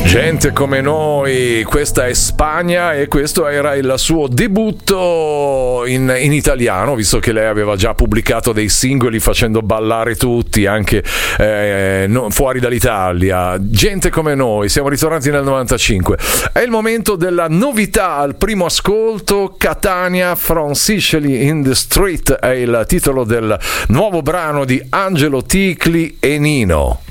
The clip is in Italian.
Gente come noi, questa è Spagna e questo era il suo debutto in italiano, visto che lei aveva già pubblicato dei singoli facendo ballare tutti, anche fuori dall'Italia. Gente come noi, siamo ritornati nel 95. È il momento della novità al primo ascolto. Catania, From Sicily in the Street è il titolo del nuovo brano di Angelo Ticli e Nino.